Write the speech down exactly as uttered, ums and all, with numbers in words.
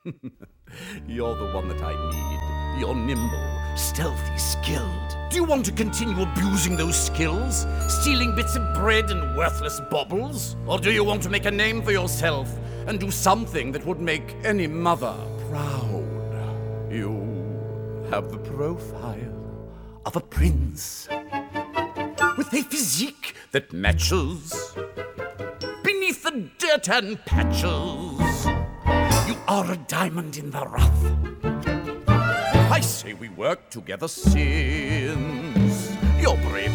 You're the one that I need. You're nimble, stealthy, skilled. Do you want to continue abusing those skills? Stealing bits of bread and worthless baubles? Or do you want to make a name for yourself and do something that would make any mother proud? You have the profile of a prince, with a physique that matches beneath the dirt and patches. You are a diamond in the rough. I say we work together since you're brave